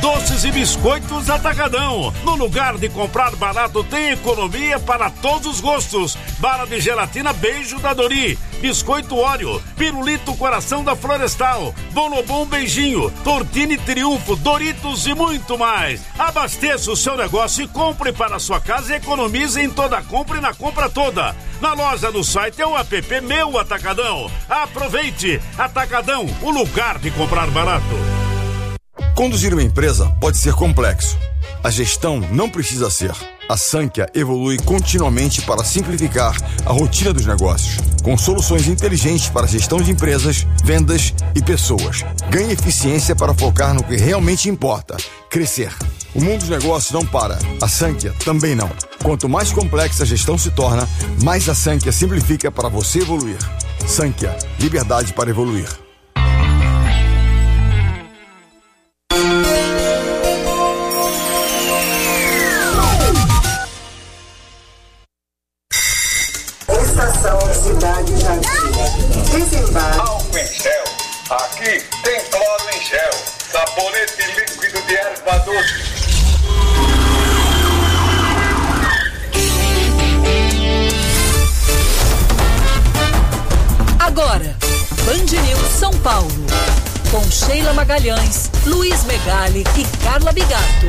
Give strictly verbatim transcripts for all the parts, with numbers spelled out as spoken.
doces e biscoitos Atacadão. No lugar de comprar barato, tem economia para todos os gostos. Bala de gelatina Beijo da Dori, biscoito Oreo, pirulito Coração da Florestal, Bonobom Beijinho, Tortini Triunfo, Doritos e muito mais. Abasteça o seu negócio e compre para a sua casa e economize em toda a compra e na compra toda. Na loja, no site é o app Meu Atacadão. Aproveite! Atacadão, o lugar de comprar barato. Conduzir uma empresa pode ser complexo. A gestão não precisa ser. A Sankhya evolui continuamente para simplificar a rotina dos negócios, com soluções inteligentes para a gestão de empresas, vendas e pessoas. Ganhe eficiência para focar no que realmente importa: crescer. O mundo dos negócios não para. A Sankhya também não. Quanto mais complexa a gestão se torna, mais a Sankhya simplifica para você evoluir. Sankhya, liberdade para evoluir. Estação Cidade Jardim. Desembarque. Álcool em gel. Aqui tem cloro em gel. Sabonete líquido de erva doce. Agora, Band News São Paulo, com Sheila Magalhães, Luiz Megali e Carla Bigato.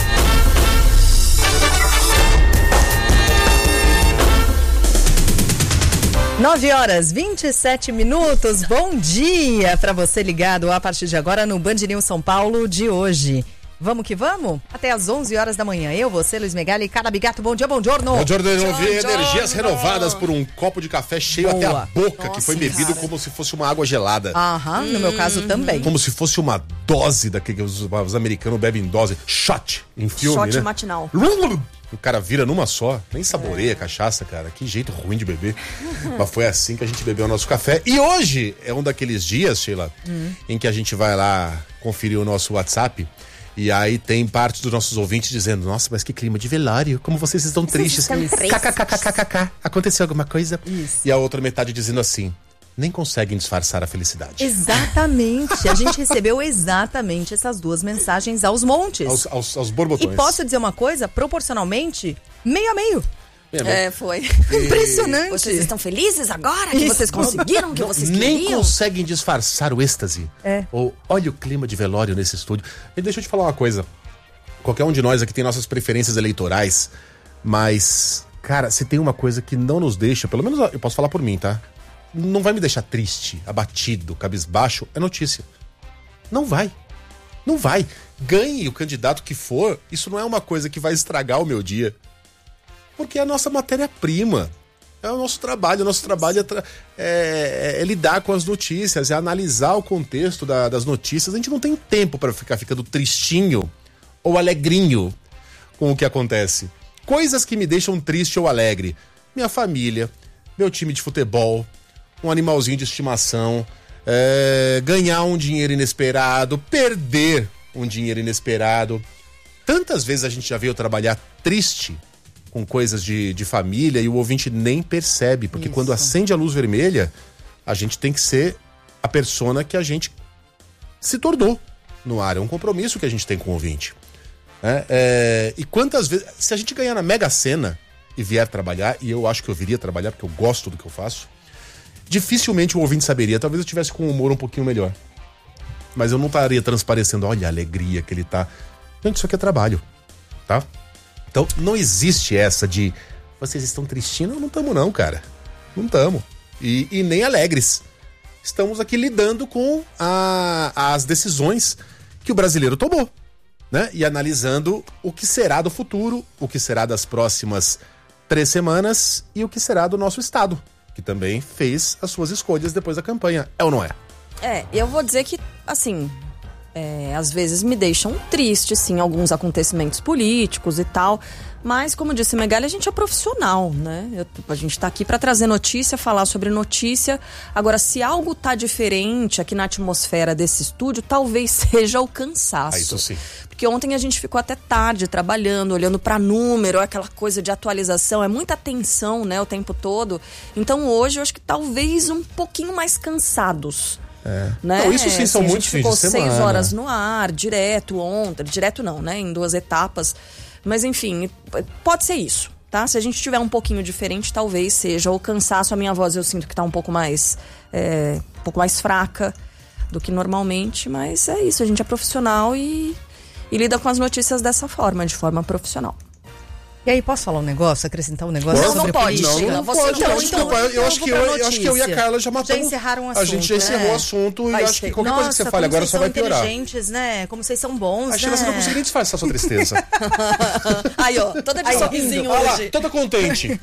nove horas, vinte e sete minutos. Bom dia para você ligado a partir de agora no Band News São Paulo de hoje. Vamos que vamos? Até às onze horas da manhã. Eu, você, Luiz Megali e Carla Bigato. Bom dia, bom giorno. Bom giorno, energias renovadas por um copo de café cheio Boa. até a boca, Nossa, que foi bebido cara. como se fosse uma água gelada. Aham, hum. no meu caso também. Como se fosse uma dose daquele que os, os americanos bebem dose. Shot, em filme, Shot né? matinal. O cara vira numa só, nem saboreia é. cachaça, cara. Que jeito ruim de beber. Mas foi assim que a gente bebeu o nosso café. E hoje é um daqueles dias, Sheila, hum. em que a gente vai lá conferir o nosso WhatsApp. E aí tem parte dos nossos ouvintes dizendo: nossa, mas que clima de velório, como vocês estão tristes. Kkkkkk, aconteceu alguma coisa? Isso. E a outra metade dizendo assim: nem conseguem disfarçar a felicidade. Exatamente, a gente recebeu exatamente essas duas mensagens aos montes. Aos, aos, aos borbotões. E posso dizer uma coisa, proporcionalmente, meio a meio. É, foi. Impressionante. Vocês estão felizes agora? Que vocês conseguiram o que vocês queriam? Nem conseguem disfarçar o êxtase. É. Ou olha o clima de velório nesse estúdio. E deixa eu te falar uma coisa. Qualquer um de nós aqui tem nossas preferências eleitorais, mas, cara, se tem uma coisa que não nos deixa, pelo menos eu posso falar por mim, tá? Não vai me deixar triste, abatido, cabisbaixo, é notícia. Não vai. Não vai. Ganhe o candidato que for, isso não é uma coisa que vai estragar o meu dia. Porque é a nossa matéria-prima, é o nosso trabalho. O nosso trabalho é, tra- é, é lidar com as notícias, é analisar o contexto da, das notícias. A gente não tem tempo para ficar ficando tristinho ou alegrinho com o que acontece. Coisas que me deixam triste ou alegre: minha família, meu time de futebol, um animalzinho de estimação, é, ganhar um dinheiro inesperado, perder um dinheiro inesperado. Tantas vezes a gente já veio trabalhar triste com coisas de, de família e o ouvinte nem percebe, porque Isso. quando acende a luz vermelha, a gente tem que ser a persona que a gente se tornou no ar. É um compromisso que a gente tem com o ouvinte. É, é, e quantas vezes, se a gente ganhar na Mega Sena e vier trabalhar, e eu acho que eu viria trabalhar porque eu gosto do que eu faço, dificilmente o ouvinte saberia. Talvez eu tivesse com um humor um pouquinho melhor, mas eu não estaria transparecendo, olha a alegria que ele tá. Gente, isso aqui é trabalho, tá? Então, não existe essa de vocês estão tristinhos. Não, não estamos não, cara. Não estamos. E, e nem alegres. Estamos aqui lidando com a, as decisões que o brasileiro tomou, né? E analisando o que será do futuro, o que será das próximas três semanas e o que será do nosso estado, que também fez as suas escolhas depois da campanha. É ou não é? É, eu vou dizer que, assim... É, às vezes me deixam triste, sim, alguns acontecimentos políticos e tal, mas como disse Megali, a gente é profissional, né? Eu, a gente tá aqui para trazer notícia, falar sobre notícia. Agora, se algo tá diferente aqui na atmosfera desse estúdio, talvez seja o cansaço. Ah, isso sim. Porque ontem a gente ficou até tarde trabalhando, olhando para número, aquela coisa de atualização, é muita tensão, né, o tempo todo. Então hoje eu acho que talvez um pouquinho mais cansados. É. Né? Não, isso sim são assim, muitos fins de semana. A gente ficou semana. seis horas no ar, direto ontem, direto não, né? Em duas etapas. Mas enfim, pode ser isso, tá? Se a gente tiver um pouquinho diferente, talvez seja. O cansaço, a minha voz eu sinto que tá um pouco mais, é, um pouco mais fraca do que normalmente. Mas é isso, a gente é profissional e, e lida com as notícias dessa forma, de forma profissional. E aí, posso falar um negócio, acrescentar um negócio Não, sobre não pode. política? Não, não Você pode. então, eu, acho que, então, eu, eu, então acho que eu vou eu, pra eu acho que eu e a notícia. Carla já matamos. Já encerraram o assunto. A gente já encerrou né? o assunto Vai e acho ser. que qualquer Nossa, coisa que você fale agora como só vai vocês são piorar. inteligentes, né? Como vocês são bons, A Sheila, né? você não consegue nem disfarçar sua tristeza. Aí, ó, toda de Aí, ó, sorrisinho Olha lá, hoje. toda contente.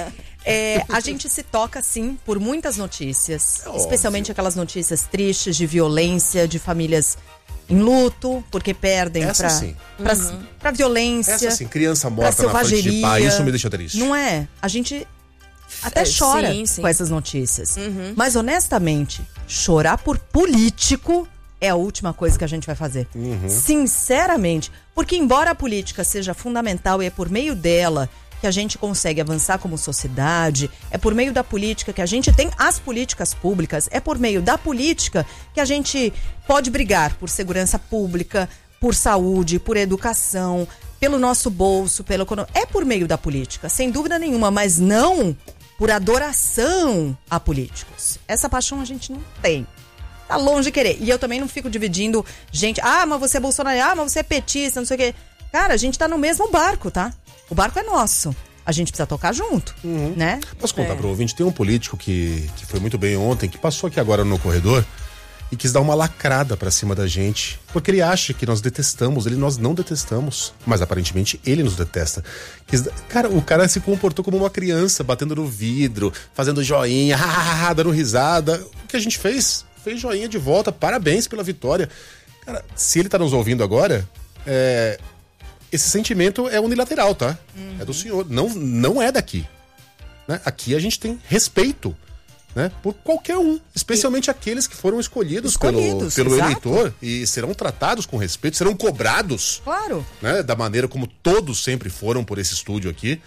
É, a gente se toca, sim, por muitas notícias. É especialmente aquelas notícias tristes de violência, de famílias em luto, porque perdem Essa pra, sim. pra, Uhum. pra violência. Essa assim, criança pra morta na frente de selvageria. pai, isso me deixa triste. Não é? A gente até É, chora sim, sim. com essas notícias. Uhum. Mas, honestamente, chorar por político é a última coisa que a gente vai fazer. Uhum. Sinceramente. Porque, embora a política seja fundamental e é por meio dela que a gente consegue avançar como sociedade, é por meio da política que a gente tem as políticas públicas, é por meio da política que a gente pode brigar por segurança pública, por saúde, por educação, pelo nosso bolso, pela economia. É por meio da política, sem dúvida nenhuma, mas não por adoração a políticos. Essa paixão a gente não tem. Tá longe de querer. E eu também não fico dividindo gente. Ah, mas você é bolsonaro. Ah, mas você é petista, não sei o quê. Cara, a gente tá no mesmo barco, tá? O barco é nosso. A gente precisa tocar junto, Uhum. né? Posso contar É. pro ouvinte? Tem um político que, que foi muito bem ontem, que passou aqui agora no corredor e quis dar uma lacrada pra cima da gente, porque ele acha que nós detestamos, ele nós não detestamos, mas aparentemente ele nos detesta. Quis dar- Cara, o cara se comportou como uma criança, batendo no vidro, fazendo joinha, dando risada. O que a gente fez? Fez joinha de volta, parabéns pela vitória. Cara, se ele tá nos ouvindo agora, é... esse sentimento é unilateral, tá? Uhum. É do senhor, não, não é daqui. Né? Aqui a gente tem respeito, né, por qualquer um, especialmente e... aqueles que foram escolhidos, escolhidos pelo, pelo exato. eleitor e serão tratados com respeito, serão cobrados, Claro. né, da maneira como todos sempre foram por esse estúdio aqui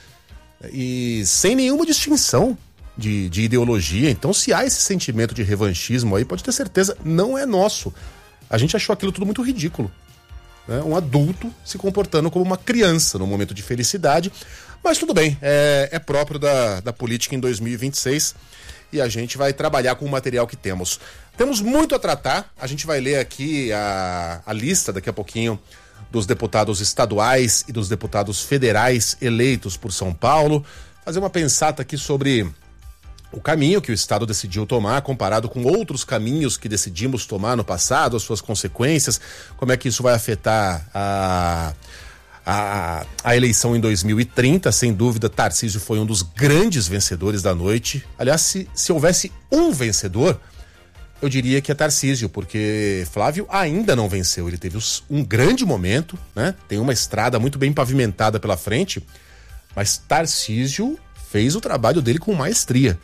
e sem nenhuma distinção de, de ideologia. Então, se há esse sentimento de revanchismo aí, pode ter certeza, não é nosso. A gente achou aquilo tudo muito ridículo. Né? Um adulto se comportando como uma criança no momento de felicidade. Mas tudo bem, é, é próprio da, da política em dois mil e vinte e seis e a gente vai trabalhar com o material que temos. Temos muito a tratar, a gente vai ler aqui a, a lista daqui a pouquinho dos deputados estaduais e dos deputados federais eleitos por São Paulo, fazer uma pensata aqui sobre o caminho que o Estado decidiu tomar comparado com outros caminhos que decidimos tomar no passado, as suas consequências, como é que isso vai afetar a, a, a eleição em dois mil e trinta. Sem dúvida, Tarcísio foi um dos grandes vencedores da noite. Aliás, se, se houvesse um vencedor, eu diria que é Tarcísio, porque Flávio ainda não venceu. Ele teve um grande momento, né? Tem uma estrada muito bem pavimentada pela frente, mas Tarcísio fez o trabalho dele com maestria.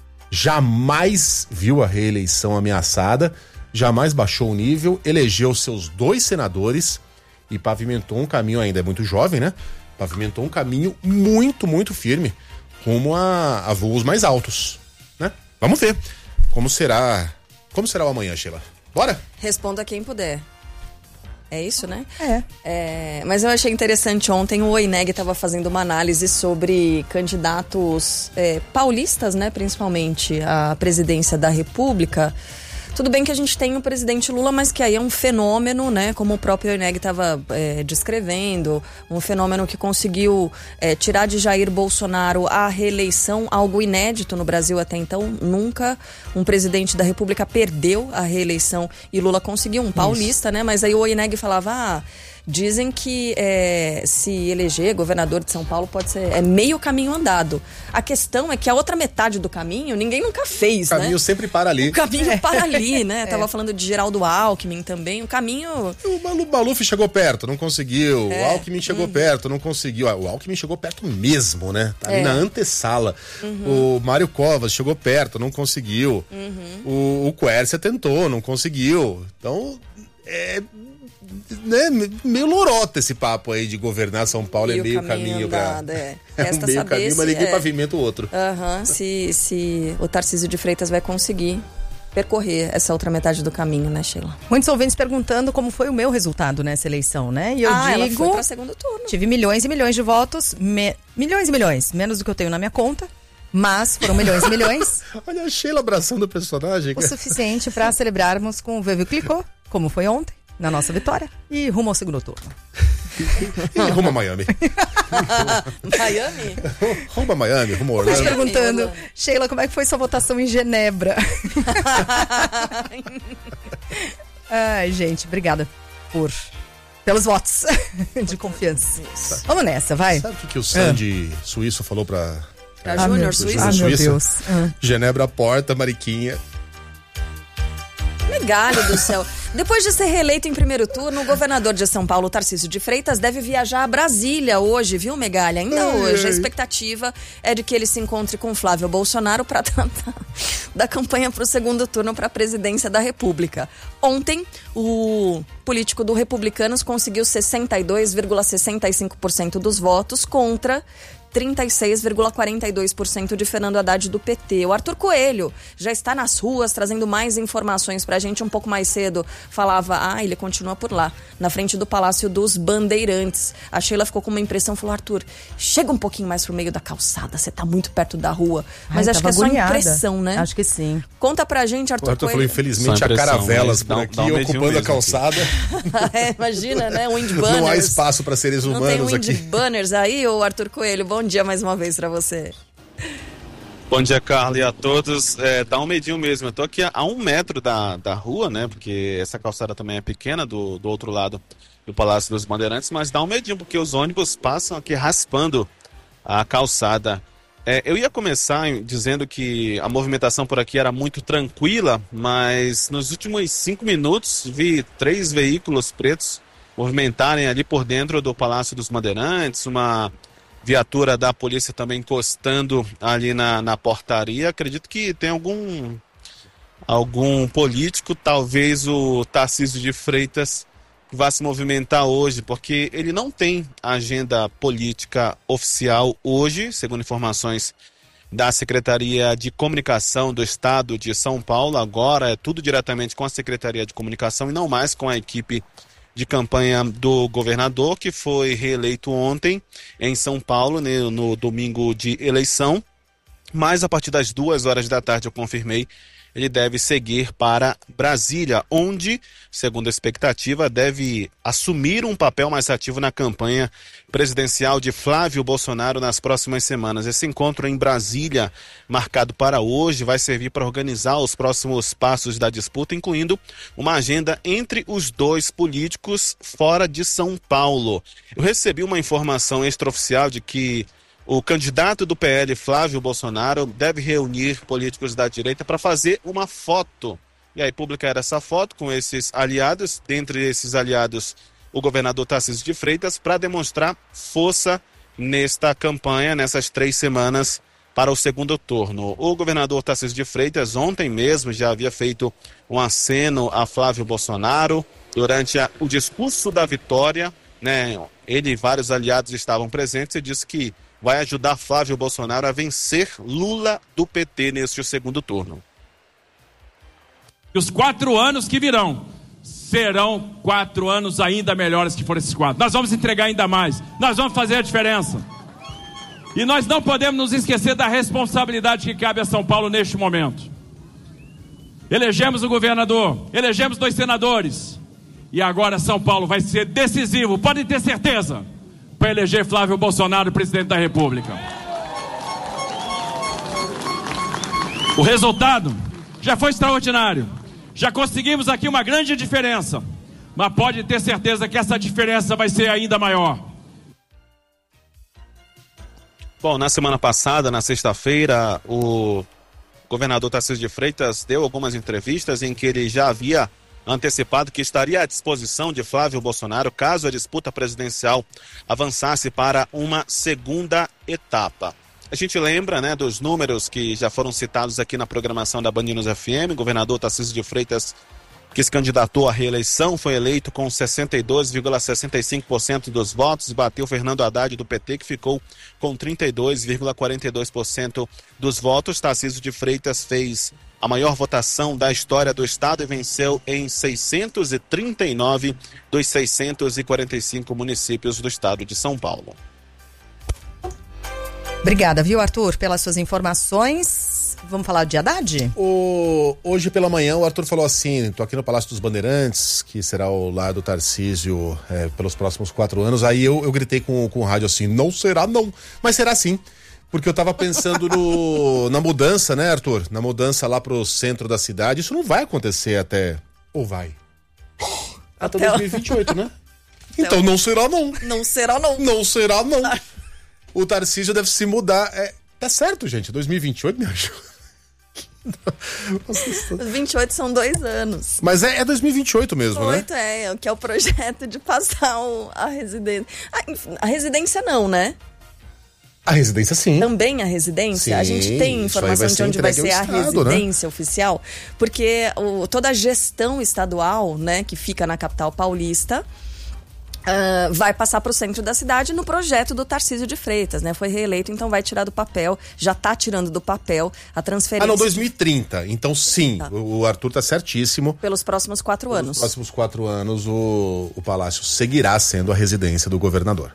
Jamais viu a reeleição ameaçada, jamais baixou o nível, elegeu seus dois senadores e pavimentou um caminho, ainda é muito jovem, né? Pavimentou um caminho muito, muito firme, rumo a, a voos mais altos, né? Vamos ver como será, como será o amanhã, Sheila. Bora? Responda quem puder. É isso, né? É. É, mas eu achei interessante ontem, o Oineg estava fazendo uma análise sobre candidatos é, paulistas, né, principalmente à presidência da República. Tudo bem que a gente tem o presidente Lula, mas que aí é um fenômeno, né, como o próprio Oineg estava é, descrevendo, um fenômeno que conseguiu é, tirar de Jair Bolsonaro a reeleição, algo inédito no Brasil até então. Nunca um presidente da República perdeu a reeleição e Lula conseguiu, um paulista, né, mas aí o Oineg falava, ah, dizem que é, se eleger governador de São Paulo pode ser é meio caminho andado. A questão é que a outra metade do caminho ninguém nunca fez, O caminho né? sempre para ali. O caminho é. para ali, né? É. Tava falando de Geraldo Alckmin também. O caminho... O Malu, Maluf chegou perto, não conseguiu. É. O Alckmin chegou uhum. perto, não conseguiu. O Alckmin chegou perto mesmo, né? Tá ali é. na antessala. Uhum. O Mário Covas chegou perto, não conseguiu. Uhum. O, o Quércia tentou, não conseguiu. Então, é... né, meio lorota esse papo aí de governar São Paulo, e é meio caminho, caminho andado, pra... é. É Resta um meio saber caminho, se, mas ninguém é... pavimenta o outro. Aham, uhum, se, se o Tarcísio de Freitas vai conseguir percorrer essa outra metade do caminho, né, Sheila? Muitos ouvintes perguntando como foi o meu resultado nessa eleição, né? E eu ah, digo, ela foi pra segundo turno. Tive milhões e milhões de votos, me... milhões e milhões, menos do que eu tenho na minha conta, mas foram milhões e milhões. Olha a Sheila abraçando o personagem. O suficiente para celebrarmos com o Veve Clicou, como foi ontem, na nossa vitória, e rumo ao segundo turno. E rumo a Miami. Miami? Rumo a Miami, rumo a Orlando. Estou perguntando, Sheila, como é que foi sua votação em Genebra? Ai, gente, obrigada por pelos votos de confiança. Isso. Vamos nessa, vai. Sabe o que, que o Sandy ah. Suíço falou pra... Pra ah, Júnior Suíço? Ah, meu Deus. Ah. Genebra, porta, Mariquinha. Megalho do céu. Depois de ser reeleito em primeiro turno, o governador de São Paulo, Tarcísio de Freitas, deve viajar a Brasília hoje, viu, Megalha? Ainda ai, hoje. Ai. A expectativa é de que ele se encontre com Flávio Bolsonaro para tratar da campanha para o segundo turno para a presidência da República. Ontem, o político do Republicanos conseguiu sessenta e dois vírgula sessenta e cinco por cento dos votos contra trinta e seis vírgula quarenta e dois por cento de Fernando Haddad do P T. O Arthur Coelho já está nas ruas trazendo mais informações pra gente. Um pouco mais cedo falava, ah, ele continua por lá, na frente do Palácio dos Bandeirantes. A Sheila ficou com uma impressão, falou, Arthur, chega um pouquinho mais pro meio da calçada, você tá muito perto da rua. Mas ai, acho que é só agoniada. Impressão, né? Acho que sim. Conta pra gente, Arthur, o Arthur Coelho. falou, infelizmente, há caravelas por aqui, dá, dá um ocupando a calçada. É, imagina, né? Wind banners. Não há espaço para seres humanos aqui. Não tem wind aqui. banners aí, ô Arthur Coelho? Bom dia mais uma vez pra você. Bom dia, Carla, e a todos. É, dá um medinho mesmo. Eu tô aqui a, a um metro da, da rua, né? Porque essa calçada também é pequena do, do outro lado do Palácio dos Bandeirantes, mas dá um medinho, porque os ônibus passam aqui raspando a calçada. É, eu ia começar dizendo que a movimentação por aqui era muito tranquila, mas nos últimos cinco minutos vi três veículos pretos movimentarem ali por dentro do Palácio dos Bandeirantes, uma viatura da polícia também encostando ali na, na portaria. Acredito que tem algum, algum político, talvez o Tarcísio de Freitas, que vai se movimentar hoje, porque ele não tem agenda política oficial hoje, segundo informações da Secretaria de Comunicação do Estado de São Paulo. Agora é tudo diretamente com a Secretaria de Comunicação e não mais com a equipe de campanha do governador, que foi reeleito ontem em São Paulo, né, no domingo de eleição. Mas a partir das duas horas da tarde, eu confirmei, ele deve seguir para Brasília, onde, segundo a expectativa, deve assumir um papel mais ativo na campanha presidencial de Flávio Bolsonaro nas próximas semanas. Esse encontro em Brasília, marcado para hoje, vai servir para organizar os próximos passos da disputa, incluindo uma agenda entre os dois políticos fora de São Paulo. Eu recebi uma informação extraoficial de que o candidato do P L, Flávio Bolsonaro, deve reunir políticos da direita para fazer uma foto. E aí publicar essa foto com esses aliados, dentre esses aliados o governador Tarcísio de Freitas, para demonstrar força nesta campanha, nessas três semanas para o segundo turno. O governador Tarcísio de Freitas ontem mesmo já havia feito um aceno a Flávio Bolsonaro durante a, o discurso da vitória, né? Ele e vários aliados estavam presentes e disse que vai ajudar Flávio Bolsonaro a vencer Lula do P T neste segundo turno. E os quatro anos que virão serão quatro anos ainda melhores que foram esses quatro. Nós vamos entregar ainda mais. Nós vamos fazer a diferença. E nós não podemos nos esquecer da responsabilidade que cabe a São Paulo neste momento. Elegemos o governador, elegemos dois senadores. E agora São Paulo vai ser decisivo, podem ter certeza, para eleger Flávio Bolsonaro presidente da República. O resultado já foi extraordinário. Já conseguimos aqui uma grande diferença. Mas pode ter certeza que essa diferença vai ser ainda maior. Bom, na semana passada, na sexta-feira, o governador Tarcísio de Freitas deu algumas entrevistas em que ele já havia antecipado que estaria à disposição de Flávio Bolsonaro caso a disputa presidencial avançasse para uma segunda etapa. A gente lembra, né, dos números que já foram citados aqui na programação da Band News F M. O governador Tarcísio de Freitas, que se candidatou à reeleição, foi eleito com sessenta e dois vírgula sessenta e cinco por cento dos votos e bateu Fernando Haddad do P T, que ficou com trinta e dois vírgula quarenta e dois por cento dos votos. Tarcísio de Freitas fez a maior votação da história do estado e venceu em seiscentos e trinta e nove dos seiscentos e quarenta e cinco municípios do estado de São Paulo. Obrigada, viu, Arthur, pelas suas informações. Vamos falar de Haddad? O... Hoje pela manhã o Arthur falou assim, tô aqui no Palácio dos Bandeirantes, que será o lar do Tarcísio é, pelos próximos quatro anos. Aí eu, eu gritei com, com o rádio assim, não será não, mas será sim. Porque eu tava pensando no, na mudança, né, Arthur? Na mudança lá pro centro da cidade. Isso não vai acontecer até... Ou vai? Até, até dois mil e vinte e oito, né? Então o... não será não. Não será não. Não será não. O Tarcísio deve se mudar. É, tá certo, gente. dois mil e vinte e oito, me ajuda. vinte e oito são dois anos. Mas é, é dois mil e vinte e oito mesmo, oito, né? É, que é o projeto de passar o, a residência. A, a residência não, né? A residência sim. Também a residência? Sim, a gente tem informação de onde vai ser a estado, residência, né? Oficial? Porque o, toda a gestão estadual, né, que fica na capital paulista, Uh, vai passar para o centro da cidade no projeto do Tarcísio de Freitas, né? Foi reeleito, então vai tirar do papel, já está tirando do papel a transferência. Ah, não, dois mil e trinta. Então sim, tá. O Arthur tá certíssimo. Pelos próximos quatro Pelos anos. Pelos próximos quatro anos, o, o palácio seguirá sendo a residência do governador.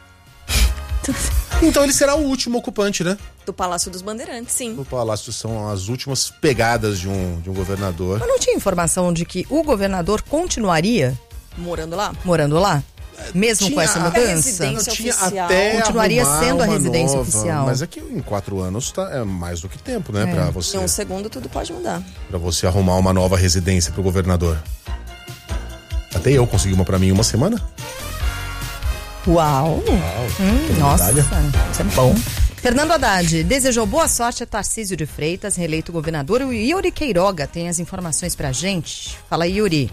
Então ele será o último ocupante, né? Do Palácio dos Bandeirantes, sim. O palácio são as últimas pegadas de um, de um governador. Mas não tinha informação de que o governador continuaria morando lá? Morando lá? Mesmo tinha, com essa mudança? Não tinha até continuaria sendo a residência nova, oficial. Mas é que em quatro anos tá, é mais do que tempo, né? É. Pra você, em um segundo tudo pode mudar. Pra você arrumar uma nova residência pro governador. Até eu consegui uma pra mim em uma semana. Uau! Uau hum, nossa, isso é bom. Fernando Haddad desejou boa sorte a Tarcísio de Freitas, reeleito governador. O Yuri Queiroga tem as informações pra gente. Fala, Yuri.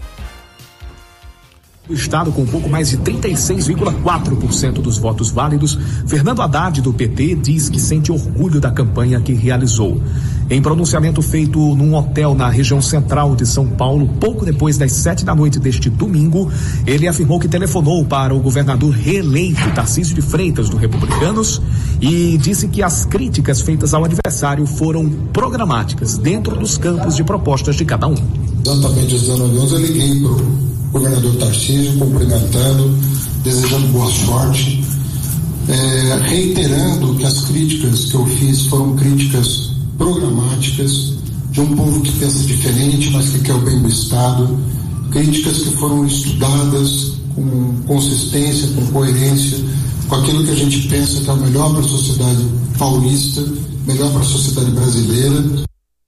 O estado com um pouco mais de trinta e seis vírgula quatro por cento dos votos válidos, Fernando Haddad, do P T, diz que sente orgulho da campanha que realizou. Em pronunciamento feito num hotel na região central de São Paulo, pouco depois das sete da noite deste domingo, ele afirmou que telefonou para o governador reeleito Tarcísio de Freitas, do Republicanos, e disse que as críticas feitas ao adversário foram programáticas, dentro dos campos de propostas de cada um. Exatamente às dezenove horas eu liguei para o governador Tarcísio, cumprimentando, desejando boa sorte, é, reiterando que as críticas que eu fiz foram críticas programáticas de um povo que pensa diferente, mas que quer o bem do Estado, críticas que foram estudadas com consistência, com coerência, com aquilo que a gente pensa que é o melhor para a sociedade paulista, melhor para a sociedade brasileira.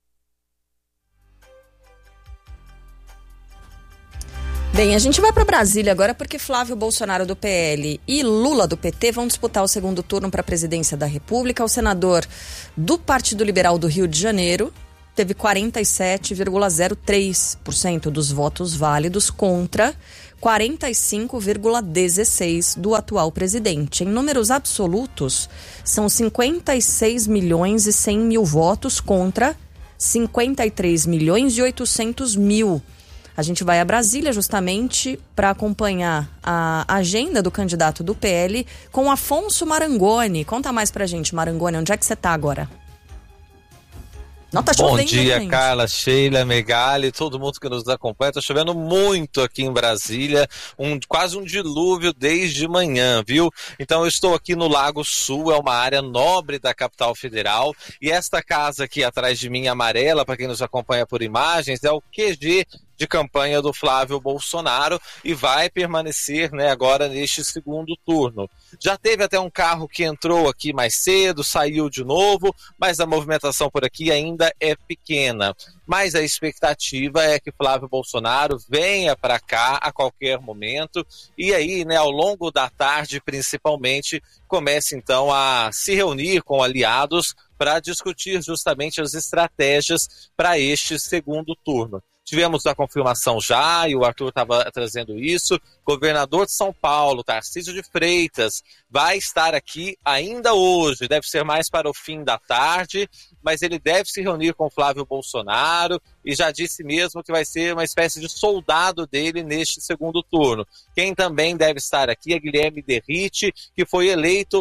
Bem, a gente vai para Brasília agora porque Flávio Bolsonaro do P L e Lula do P T vão disputar o segundo turno para a presidência da República. O senador do Partido Liberal do Rio de Janeiro teve quarenta e sete vírgula zero três por cento dos votos válidos contra quarenta e cinco vírgula dezesseis por cento do atual presidente. Em números absolutos, são cinquenta e seis milhões e cem mil votos contra cinquenta e três milhões e oitocentos mil. A gente vai a Brasília justamente para acompanhar a agenda do candidato do P L com Afonso Marangoni. Conta mais pra gente, Marangoni, onde é que você tá agora? Não, tá chovendo, Bom dia, gente. Carla, Sheila, Megali, todo mundo que nos acompanha. Tá chovendo muito aqui em Brasília, um, quase um dilúvio desde manhã, viu? Então eu estou aqui no Lago Sul, é uma área nobre da capital federal, e esta casa aqui atrás de mim, amarela, para quem nos acompanha por imagens, é o Q G de campanha do Flávio Bolsonaro e vai permanecer, né, agora neste segundo turno. Já teve até um carro que entrou aqui mais cedo, saiu de novo, mas a movimentação por aqui ainda é pequena. Mas a expectativa é que Flávio Bolsonaro venha para cá a qualquer momento e aí, né, ao longo da tarde, principalmente, comece então a se reunir com aliados para discutir justamente as estratégias para este segundo turno. Tivemos a confirmação já, e o Arthur estava trazendo isso, governador de São Paulo, Tarcísio de Freitas, vai estar aqui ainda hoje, deve ser mais para o fim da tarde, mas ele deve se reunir com Flávio Bolsonaro e já disse mesmo que vai ser uma espécie de soldado dele neste segundo turno. Quem também deve estar aqui é Guilherme Derrite, que foi eleito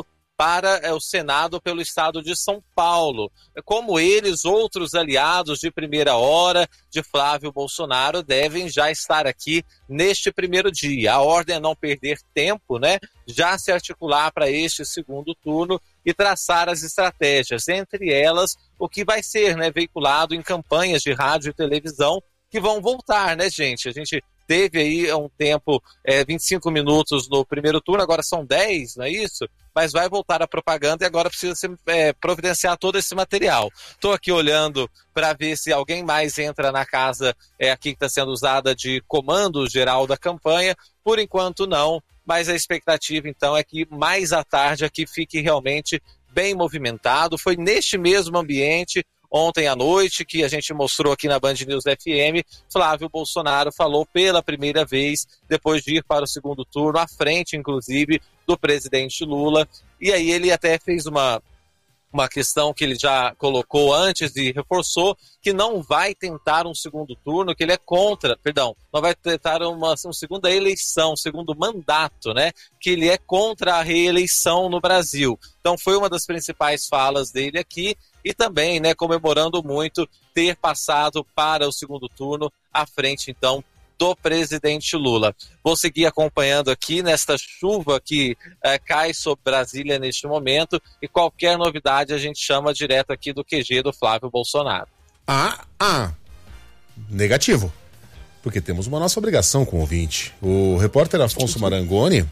para é, o Senado pelo estado de São Paulo. Como eles, outros aliados de primeira hora de Flávio Bolsonaro devem já estar aqui neste primeiro dia. A ordem é não perder tempo, né? Já se articular para este segundo turno e traçar as estratégias, entre elas o que vai ser, né, veiculado em campanhas de rádio e televisão que vão voltar, né, gente? A gente teve aí há um tempo, é, vinte e cinco minutos no primeiro turno, agora são dez, não é isso? Mas vai voltar a propaganda e agora precisa se, é, providenciar todo esse material. Estou aqui olhando para ver se alguém mais entra na casa é, aqui que está sendo usada de comando geral da campanha. Por enquanto não, mas a expectativa então é que mais à tarde aqui fique realmente bem movimentado. Foi neste mesmo ambiente ontem à noite, que a gente mostrou aqui na Band News F M, Flávio Bolsonaro falou pela primeira vez, depois de ir para o segundo turno, à frente, inclusive, do presidente Lula. E aí ele até fez uma, uma questão que ele já colocou antes e reforçou, que não vai tentar um segundo turno, que ele é contra, perdão, não vai tentar uma, uma segunda eleição, um segundo mandato, né? Que ele é contra a reeleição no Brasil. Então foi uma das principais falas dele aqui, e também, né, comemorando muito ter passado para o segundo turno à frente, então, do presidente Lula. Vou seguir acompanhando aqui nesta chuva que eh, cai sobre Brasília neste momento, e qualquer novidade a gente chama direto aqui do Q G do Flávio Bolsonaro. Ah, ah, negativo, porque temos uma nossa obrigação com o ouvinte. O repórter Afonso Marangoni,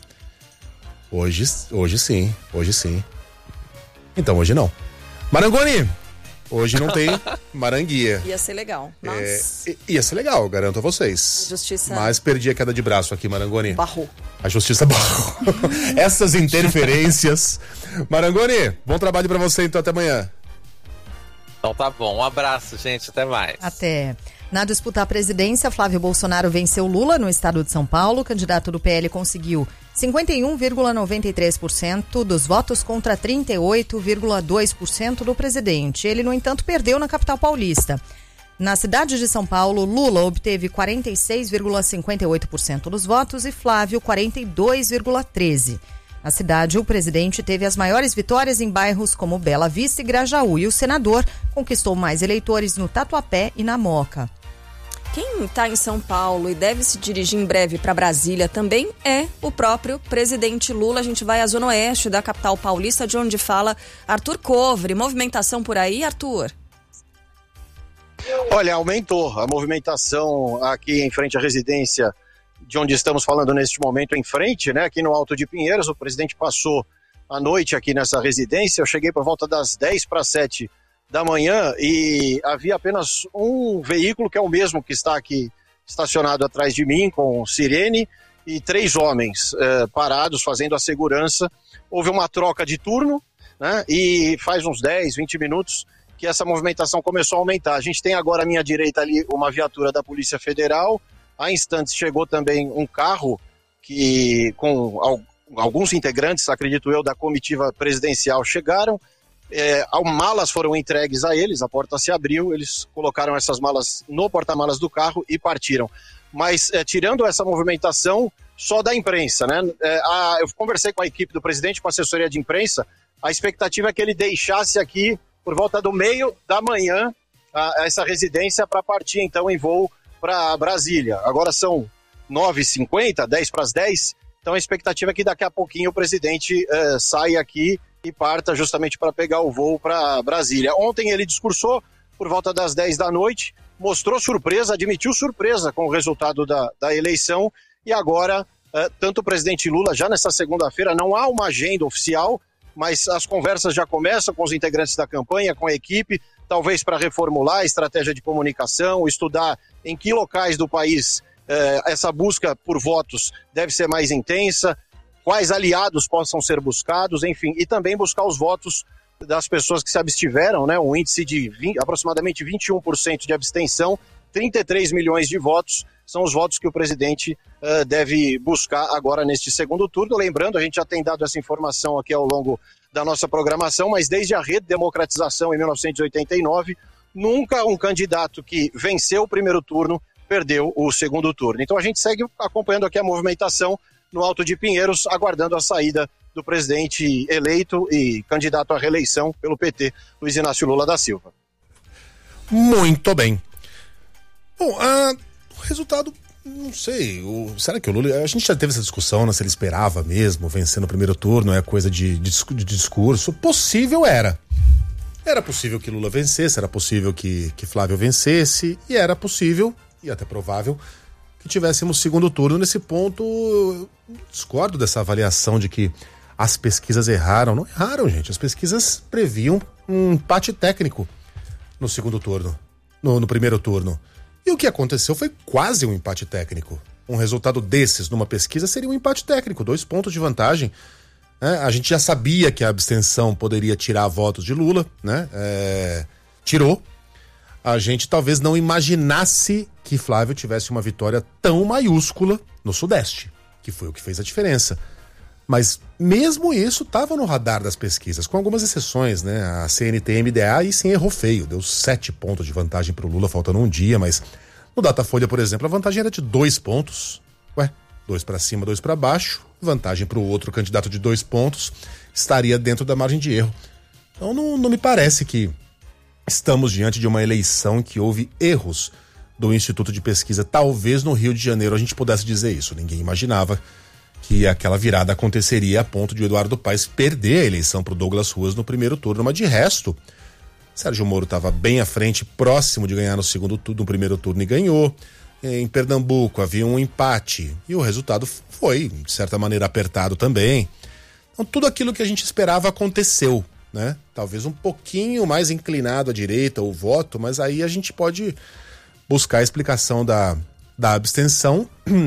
hoje, hoje sim, hoje sim. Então, hoje não. Marangoni, hoje não tem Maranguia. Ia ser legal, mas... É, ia ser legal, garanto a vocês. Justiça... Mas perdi a queda de braço aqui, Marangoni. Barrou. A justiça barrou. Essas interferências. Marangoni, bom trabalho pra você então, até amanhã. Então tá bom, um abraço, gente, até mais. Até. Na disputa à presidência, Flávio Bolsonaro venceu Lula no estado de São Paulo. O candidato do P L conseguiu cinquenta e um vírgula noventa e três por cento dos votos contra trinta e oito vírgula dois por cento do presidente. Ele, no entanto, perdeu na capital paulista. Na cidade de São Paulo, Lula obteve quarenta e seis vírgula cinquenta e oito por cento dos votos e Flávio quarenta e dois vírgula treze por cento. Na cidade, o presidente teve as maiores vitórias em bairros como Bela Vista e Grajaú, e o senador conquistou mais eleitores no Tatuapé e na Moca. Quem está em São Paulo e deve se dirigir em breve para Brasília também é o próprio presidente Lula. A gente vai à zona oeste da capital paulista, de onde fala Arthur Covre. Movimentação por aí, Arthur? Olha, aumentou a movimentação aqui em frente à residência de onde estamos falando neste momento, em frente, né? Aqui no Alto de Pinheiros. O presidente passou a noite aqui nessa residência. Eu cheguei por volta das dez para sete da manhã e havia apenas um veículo, que é o mesmo que está aqui estacionado atrás de mim, com sirene, e três homens eh, parados fazendo a segurança. Houve uma troca de turno, né? E faz uns dez, vinte minutos que essa movimentação começou a aumentar. A gente tem agora à minha direita ali uma viatura da Polícia Federal. Há instantes chegou também um carro que, com al- alguns integrantes, acredito eu, da comitiva presidencial chegaram. É, malas foram entregues a eles, a porta se abriu, eles colocaram essas malas no porta-malas do carro e partiram. Mas é, tirando essa movimentação só da imprensa, né? É, a, eu conversei com a equipe do presidente, com a assessoria de imprensa. A expectativa é que ele deixasse aqui por volta do meio da manhã a, a essa residência para partir então em voo para Brasília. Agora são nove e cinquenta, dez para as dez, então a expectativa é que daqui a pouquinho o presidente é, saia aqui e parta justamente para pegar o voo para Brasília. Ontem ele discursou por volta das dez da noite, mostrou surpresa, admitiu surpresa com o resultado da, da eleição, e agora, eh, tanto o presidente Lula, já nessa segunda-feira, não há uma agenda oficial, mas as conversas já começam com os integrantes da campanha, com a equipe, talvez para reformular a estratégia de comunicação, estudar em que locais do país eh, essa busca por votos deve ser mais intensa, quais aliados possam ser buscados, enfim, e também buscar os votos das pessoas que se abstiveram, né? Um índice de vinte, aproximadamente vinte e um por cento de abstenção, trinta e três milhões de votos, são os votos que o presidente uh, deve buscar agora neste segundo turno. Lembrando, a gente já tem dado essa informação aqui ao longo da nossa programação, mas desde a redemocratização em mil novecentos e oitenta e nove, nunca um candidato que venceu o primeiro turno perdeu o segundo turno. Então a gente segue acompanhando aqui a movimentação no Alto de Pinheiros, aguardando a saída do presidente eleito e candidato à reeleição pelo P T, Luiz Inácio Lula da Silva. Muito bem. Bom, ah, o resultado, não sei, o, será que o Lula, a gente já teve essa discussão, né, se ele esperava mesmo vencer no primeiro turno, é coisa de, de, de discurso, possível era. Era possível que Lula vencesse, era possível que, que Flávio vencesse, e era possível, e até provável, que tivéssemos segundo turno. Nesse ponto, eu discordo dessa avaliação de que as pesquisas erraram. Não erraram, gente. As pesquisas previam um empate técnico no segundo turno, no, no primeiro turno. E o que aconteceu foi quase um empate técnico. Um resultado desses numa pesquisa seria um empate técnico, dois pontos de vantagem. É, a gente já sabia que a abstenção poderia tirar votos de Lula, né? É, tirou. A gente talvez não imaginasse que Flávio tivesse uma vitória tão maiúscula no Sudeste, que foi o que fez a diferença. Mas mesmo isso estava no radar das pesquisas, com algumas exceções, né? A C N T M D A e sim errou feio, deu sete pontos de vantagem para o Lula, faltando um dia, mas no Datafolha, por exemplo, a vantagem era de dois pontos. Ué, dois para cima, dois para baixo, vantagem para o outro candidato de dois pontos, estaria dentro da margem de erro. Então não, não me parece que estamos diante de uma eleição que houve erros do Instituto de Pesquisa. Talvez no Rio de Janeiro a gente pudesse dizer isso, ninguém imaginava que aquela virada aconteceria a ponto de o Eduardo Paes perder a eleição para o Douglas Ruas no primeiro turno, mas de resto, Sérgio Moro estava bem à frente, próximo de ganhar no segundo turno, no primeiro turno, e ganhou. Em Pernambuco havia um empate e o resultado foi, de certa maneira, apertado também. Então tudo aquilo que a gente esperava aconteceu, né? Talvez um pouquinho mais inclinado à direita o voto, mas aí a gente pode buscar a explicação da, da abstenção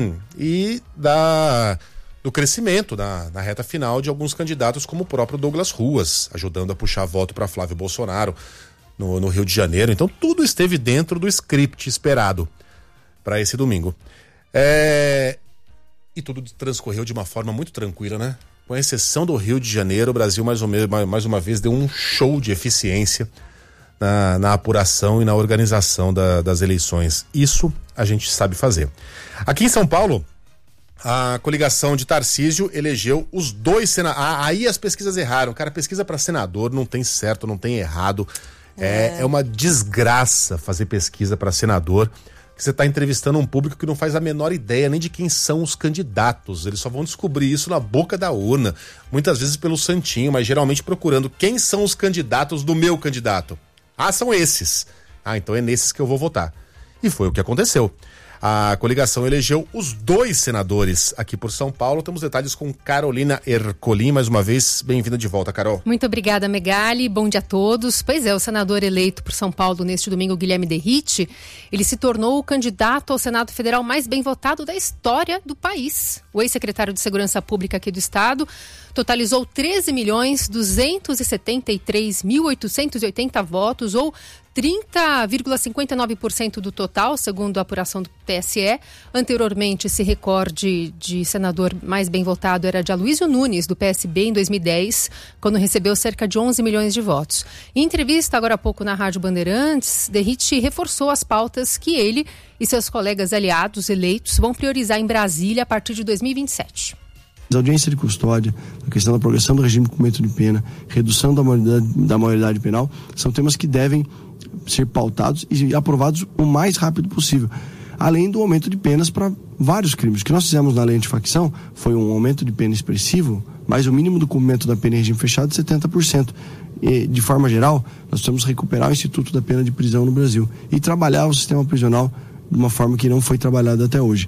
e da... do crescimento na, na reta final de alguns candidatos, como o próprio Douglas Ruas, ajudando a puxar voto para Flávio Bolsonaro no, no Rio de Janeiro. Então tudo esteve dentro do script esperado para esse domingo. É... E tudo transcorreu de uma forma muito tranquila, né? Com exceção do Rio de Janeiro, o Brasil mais, ou menos, mais uma vez deu um show de eficiência na, na apuração e na organização da, das eleições. Isso a gente sabe fazer. Aqui em São Paulo, a coligação de Tarcísio elegeu os dois senadores. Ah, aí as pesquisas erraram. Cara, pesquisa para senador não tem certo, não tem errado. É, é. é uma desgraça fazer pesquisa para senador. Você está entrevistando um público que não faz a menor ideia nem de quem são os candidatos. Eles só vão descobrir isso na boca da urna. Muitas vezes pelo santinho, mas geralmente procurando quem são os candidatos do meu candidato. Ah, são esses. Ah, então é nesses que eu vou votar. E foi o que aconteceu. A coligação elegeu os dois senadores aqui por São Paulo. Temos detalhes com Carolina Ercolim. Mais uma vez, bem-vinda de volta, Carol. Muito obrigada, Megali. Bom dia a todos. Pois é, o senador eleito por São Paulo neste domingo, Guilherme Derrite, ele se tornou o candidato ao Senado Federal mais bem votado da história do país. O ex-secretário de Segurança Pública aqui do estado totalizou treze milhões duzentos e setenta e três mil oitocentos e oitenta votos, ou trinta vírgula cinquenta e nove por cento do total, segundo a apuração do T S E. Anteriormente, esse recorde de senador mais bem votado era de Aloysio Nunes, do P S B, em dois mil e dez, quando recebeu cerca de onze milhões de votos. Em entrevista agora há pouco na Rádio Bandeirantes, Derrite reforçou as pautas que ele e seus colegas aliados eleitos vão priorizar em Brasília a partir de dois mil e vinte e sete. A audiência de custódia, a questão da progressão do regime de cumprimento de pena, redução da maioridade, da maioridade penal, são temas que devem ser pautados e aprovados o mais rápido possível. Além do aumento de penas para vários crimes. O que nós fizemos na lei antifacção foi um aumento de pena expressivo, mas o mínimo do cumprimento da pena em regime fechado de setenta por cento. E, de forma geral, nós precisamos recuperar o Instituto da Pena de Prisão no Brasil e trabalhar o sistema prisional de uma forma que não foi trabalhada até hoje.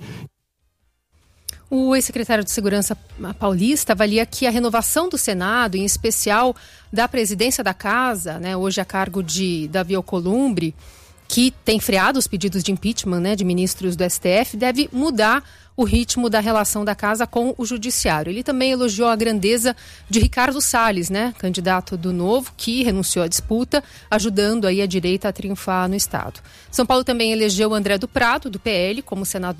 O ex-secretário de Segurança paulista avalia que a renovação do Senado, em especial da presidência da Casa, né, hoje a cargo de Davi Alcolumbre, que tem freado os pedidos de impeachment, né, de ministros do S T F, deve mudar o ritmo da relação da Casa com o Judiciário. Ele também elogiou a grandeza de Ricardo Salles, né, candidato do Novo, que renunciou à disputa, ajudando aí a direita a triunfar no Estado. São Paulo também elegeu André do Prado, do P L, como senador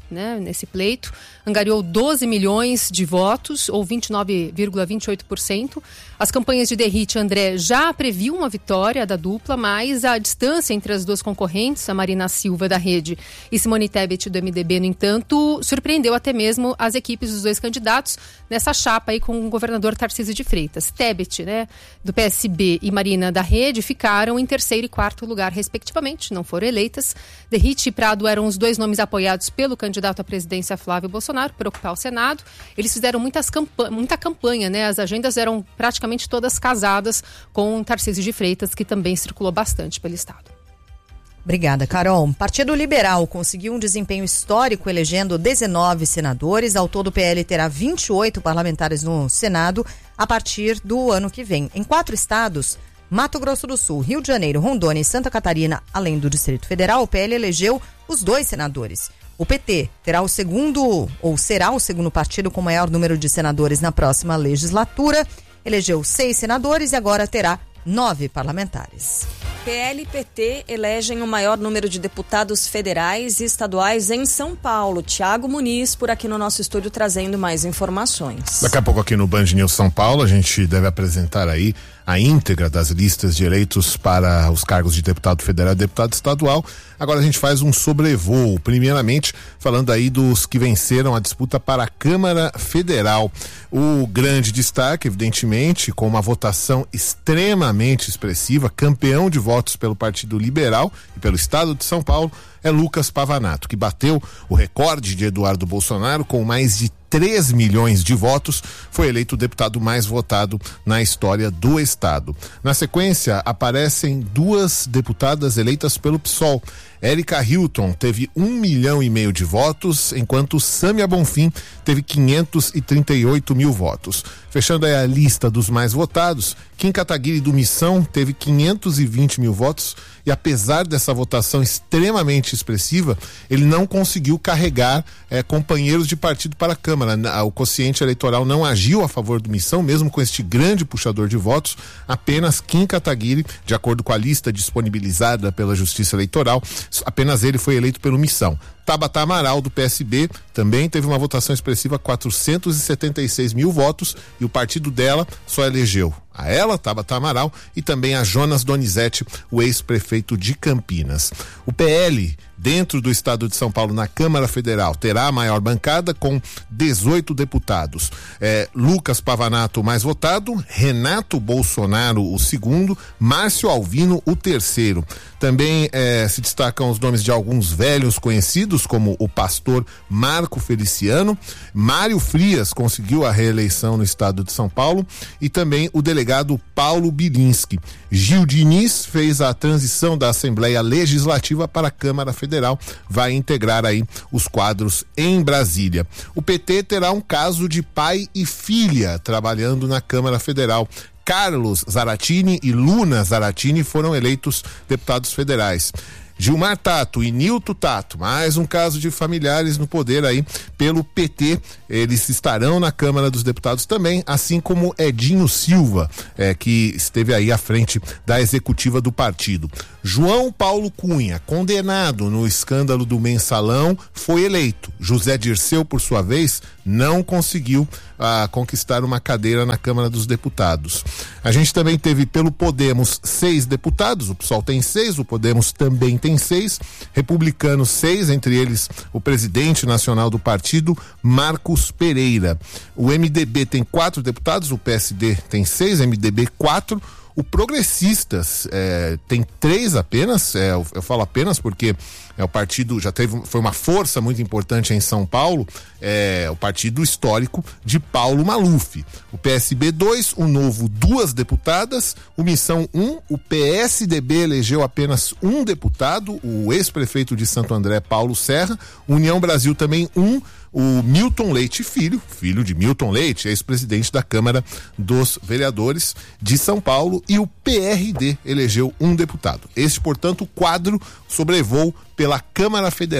né, nesse pleito, angariou doze milhões de votos, ou vinte e nove vírgula vinte e oito por cento. As campanhas de Derrite e André já previam uma vitória da dupla, mas a distância entre as duas concorrentes, a Marina Silva da Rede e Simone Tebet do M D B, no entanto, surpreendeu até mesmo as equipes dos dois candidatos nessa chapa aí com o governador Tarcísio de Freitas. Tebet, né, do P S B, e Marina da Rede ficaram em terceiro e quarto lugar, respectivamente, não foram eleitas. Derrite e Prado eram os dois nomes apoiados pelo candidato à presidência Flávio Bolsonaro para ocupar o Senado. Eles fizeram muitas campa- muita campanha, né? As agendas eram praticamente todas casadas com Tarcísio de Freitas, que também circulou bastante pelo estado. Obrigada, Carol. Partido Liberal conseguiu um desempenho histórico elegendo dezenove senadores. Ao todo, o P L terá vinte e oito parlamentares no Senado a partir do ano que vem. Em quatro estados, Mato Grosso do Sul, Rio de Janeiro, Rondônia e Santa Catarina, além do Distrito Federal, o P L elegeu os dois senadores. O P T terá o segundo, ou será o segundo partido com maior número de senadores na próxima legislatura. Elegeu seis senadores e agora terá nove parlamentares. P L e P T elegem o maior número de deputados federais e estaduais em São Paulo. Tiago Muniz, por aqui no nosso estúdio, trazendo mais informações. Daqui a pouco aqui no Band News São Paulo, a gente deve apresentar aí a íntegra das listas de eleitos para os cargos de deputado federal e deputado estadual. Agora a gente faz um sobrevoo, primeiramente falando aí dos que venceram a disputa para a Câmara Federal. O grande destaque, evidentemente, com uma votação extremamente expressiva, campeão de votos pelo Partido Liberal e pelo Estado de São Paulo, é Lucas Pavanato, que bateu o recorde de Eduardo Bolsonaro com mais de três milhões de votos, foi eleito o deputado mais votado na história do estado. Na sequência, aparecem duas deputadas eleitas pelo P SOL. Érica Hilton teve um milhão e meio de votos, enquanto Sâmia Bonfim teve quinhentos e trinta e oito mil votos. Fechando aí a lista dos mais votados, Kim Kataguiri do Missão teve quinhentos e vinte mil votos e, apesar dessa votação extremamente expressiva, ele não conseguiu carregar eh, companheiros de partido para a Câmara. O quociente eleitoral não agiu a favor do Missão, mesmo com este grande puxador de votos. Apenas Kim Kataguiri, de acordo com a lista disponibilizada pela Justiça Eleitoral, apenas ele foi eleito pelo Missão. Tabata Amaral, do P S B, também teve uma votação expressiva, quatrocentos e setenta e seis mil votos, e o partido dela só elegeu a ela, Tabata Amaral, e também a Jonas Donizete, o ex-prefeito de Campinas. O P L, dentro do estado de São Paulo, na Câmara Federal, terá a maior bancada com dezoito deputados. É, Lucas Pavanato, o mais votado, Renato Bolsonaro, o segundo, Márcio Alvino, o terceiro. Também é, se destacam os nomes de alguns velhos conhecidos, como o pastor Marco Feliciano. Mário Frias conseguiu a reeleição no estado de São Paulo, e também o delegado Paulo Bilinski. Gil Diniz fez a transição da Assembleia Legislativa para a Câmara Federal, vai integrar aí os quadros em Brasília. O P T terá um caso de pai e filha trabalhando na Câmara Federal. Carlos Zaratini e Luna Zaratini foram eleitos deputados federais. Gilmar Tato e Nilton Tato, mais um caso de familiares no poder aí pelo P T. Eles estarão na Câmara dos Deputados também, assim como Edinho Silva, é, que esteve aí à frente da executiva do partido. João Paulo Cunha, condenado no escândalo do Mensalão, foi eleito. José Dirceu, por sua vez, não conseguiu ah, conquistar uma cadeira na Câmara dos Deputados. A gente também teve pelo Podemos seis deputados, o P SOL tem seis, o Podemos também tem seis, republicanos seis, entre eles o presidente nacional do partido, Marcos Pereira. O M D B tem quatro deputados, o P S D tem seis, M D B quatro. O Progressistas é, tem três apenas, é, eu, eu falo apenas porque é, o partido já teve, foi uma força muito importante em São Paulo, é, o partido histórico de Paulo Maluf. O P S B dois, o Novo duas deputadas, o Missão um, o P S D B elegeu apenas um deputado, o ex-prefeito de Santo André, Paulo Serra, União Brasil também um, o Milton Leite Filho, filho de Milton Leite, ex-presidente da Câmara dos Vereadores de São Paulo, e o P R D elegeu um deputado. Este, portanto, o quadro sobrevoo pela Câmara Federal.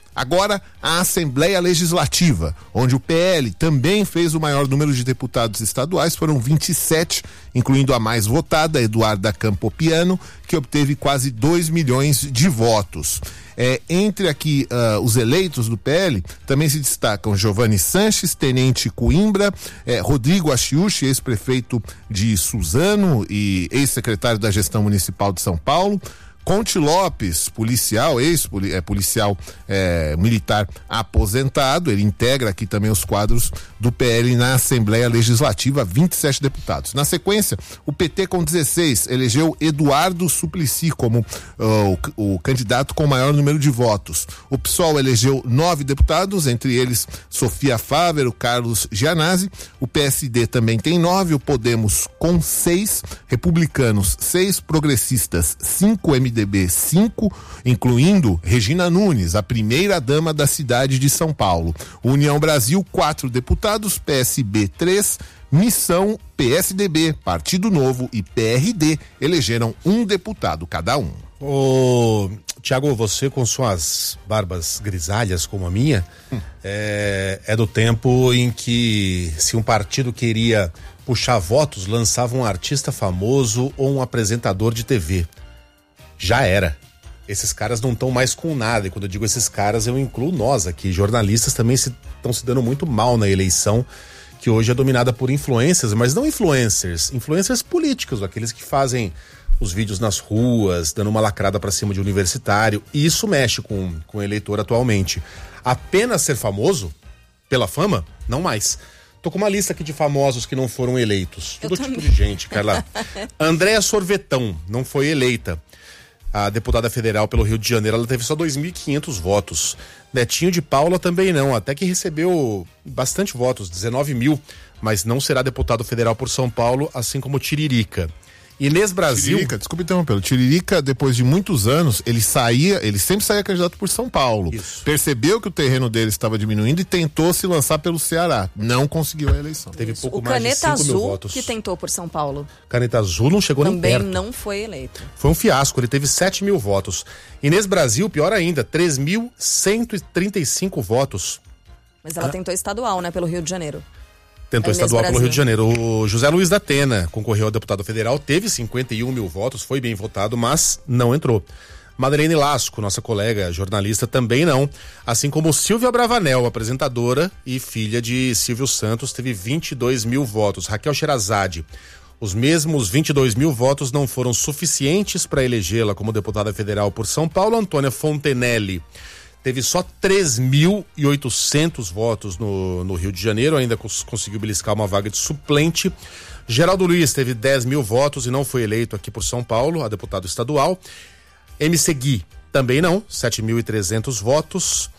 Agora, a Assembleia Legislativa, onde o P L também fez o maior número de deputados estaduais, foram vinte e sete, incluindo a mais votada, Eduarda Campopiano, que obteve quase dois milhões de votos. É, entre aqui uh, os eleitos do P L, também se destacam Giovanni Sanches, Tenente Coimbra, é, Rodrigo Achiuchi, ex-prefeito de Suzano e ex-secretário da Gestão Municipal de São Paulo, Conte Lopes, policial, ex-policial é, militar aposentado, ele integra aqui também os quadros do P L na Assembleia Legislativa, vinte e sete deputados. Na sequência, o P T com dezesseis elegeu Eduardo Suplicy como uh, o, o candidato com maior número de votos. O P SOL elegeu nove deputados, entre eles Sofia Fávero, Carlos Gianazzi. O P S D também tem nove, o Podemos com seis, Republicanos seis, Progressistas cinco, M D B cinco, incluindo Regina Nunes, a primeira dama da cidade de São Paulo. União Brasil, quatro deputados, P S B três, Missão, P S D B, Partido Novo e P R D elegeram um deputado cada um. Ô, Tiago, você com suas barbas grisalhas como a minha, hum. é, é do tempo em que se um partido queria puxar votos, lançava um artista famoso ou um apresentador de T V. Já era. Esses caras não estão mais com nada. E quando eu digo esses caras, eu incluo nós aqui. Jornalistas também estão se, se dando muito mal na eleição, que hoje é dominada por influencers, mas não influencers, influencers políticos, aqueles que fazem os vídeos nas ruas, dando uma lacrada pra cima de universitário. E isso mexe com, com o eleitor atualmente. Apenas ser famoso, pela fama, não mais. Tô com uma lista aqui de famosos que não foram eleitos. Todo tipo de gente, Carla. Andréa Sorvetão não foi eleita. A deputada federal pelo Rio de Janeiro, ela teve só dois mil e quinhentos votos. Netinho de Paula também não, até que recebeu bastante votos, dezenove mil, mas não será deputado federal por São Paulo, assim como Tiririca. Inês Brasil... Tiririca, desculpa interrompê-lo. Tiririca, depois de muitos anos, ele saía, ele sempre saía candidato por São Paulo. Isso. Percebeu que o terreno dele estava diminuindo e tentou se lançar pelo Ceará. Não conseguiu a eleição. Teve pouco o mais de cinco Caneta mil Azul, votos. que tentou por São Paulo. Caneta Azul não chegou Também nem perto. não foi eleito. Foi um fiasco, ele teve sete mil votos. Inês Brasil, pior ainda, três mil cento e trinta e cinco votos. Mas ela ah. tentou estadual, né, pelo Rio de Janeiro. Tentou estadual pelo Rio de Janeiro. O José Luiz da Atena concorreu a deputado federal, teve cinquenta e um mil votos, foi bem votado, mas não entrou. Madeleine Lasco, nossa colega jornalista, também não. Assim como Silvia Bravanel, apresentadora e filha de Silvio Santos, teve vinte e dois mil votos. Raquel Sherazade, os mesmos vinte e dois mil votos não foram suficientes para elegê-la como deputada federal por São Paulo. Antônia Fontenelle teve só três mil e oitocentos votos no, no Rio de Janeiro, ainda cons- conseguiu beliscar uma vaga de suplente. Geraldo Luiz teve dez mil votos e não foi eleito aqui por São Paulo, a deputado estadual. M C Gui também não, sete mil e trezentos votos.